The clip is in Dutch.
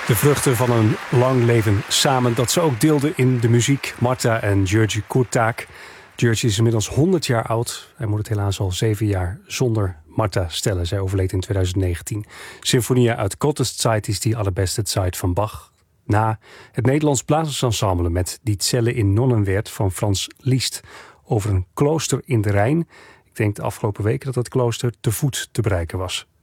De vruchten van een lang leven samen, dat ze ook deelden in de muziek. Marta en György Kurták. György is inmiddels 100 jaar oud. Hij moet het helaas al 7 jaar zonder Marta stellen. Zij overleed in 2019. Sinfonia uit Gottes Zeit is die allerbeste Zeit van Bach. Na het Nederlands Blazersensemble met Die Zelle in Nonnenwerth van Frans Liszt. Over een klooster in de Rijn. Ik denk de afgelopen weken dat het klooster te voet te bereiken was.